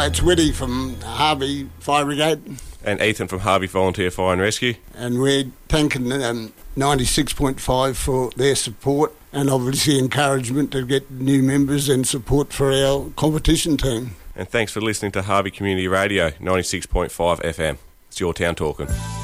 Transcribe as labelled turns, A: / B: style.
A: It's Whitty from Harvey Fire Brigade.
B: And Ethan from Harvey Volunteer Fire and Rescue.
A: And we're thanking 96.5 for their support and obviously encouragement to get new members and support for our competition team.
B: And thanks for listening to Harvey Community Radio, 96.5 FM. It's your town talking.